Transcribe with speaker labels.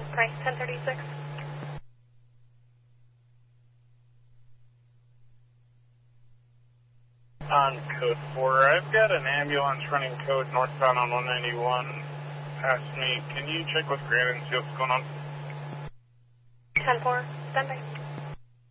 Speaker 1: Price 1036.
Speaker 2: On code 4, I've got an ambulance running code northbound on 191 past me. Can you check with Grand and see what's going on?
Speaker 1: 10-4, stand by.